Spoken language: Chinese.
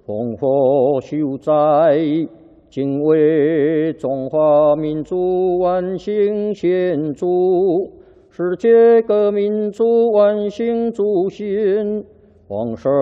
烽火秀哉，敬畏中华民族万幸献祝，世界各民族万幸祝新，往生